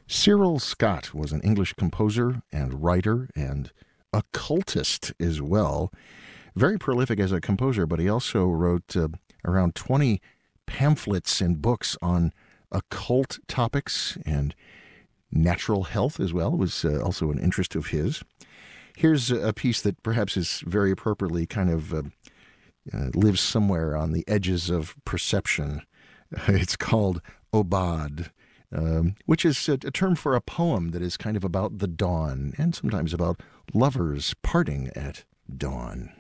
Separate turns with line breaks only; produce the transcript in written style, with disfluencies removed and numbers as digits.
Cyril Scott was an English composer and writer and occultist as well. Very prolific as a composer, but he also wrote around 20 pamphlets and books on occult topics, and natural health as well was also an interest of his. Here's a piece that perhaps is very appropriately kind of lives somewhere on the edges of perception. It's called Obad, which is a term for a poem that is kind of about the dawn and sometimes about lovers parting at dawn.